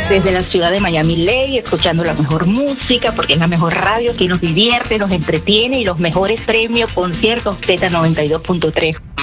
desde la ciudad de Miami Lake, escuchando la mejor música, porque es la mejor radio que nos divierte, nos entretiene y los mejores premios, conciertos Z92.3.